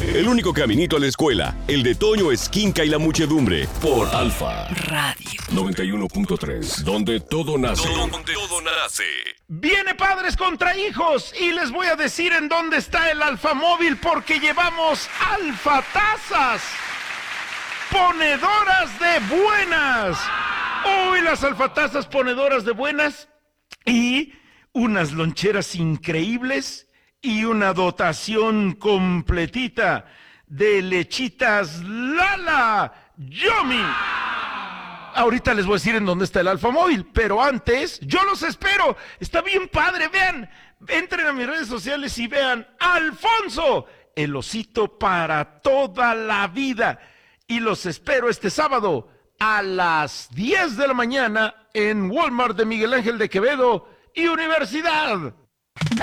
El único caminito a la escuela, el de Toño Esquinca y la muchedumbre, por Alfa Radio 91.3, donde todo nace. Donde todo nace. Viene Padres contra Hijos y les voy a decir en dónde está el Alfa Móvil porque llevamos Alfa Tazas, ponedoras de buenas. Hoy las Alfa Tazas ponedoras de buenas y unas loncheras increíbles y una dotación completita de lechitas Lala Yummy. Ahorita les voy a decir en dónde está el Alfa Móvil, pero antes, yo los espero. Está bien padre, vean. Entren a mis redes sociales y vean Alfonso, el osito para toda la vida. Y los espero este sábado a las 10 de la mañana en Walmart de Miguel Ángel de Quevedo y Universidad.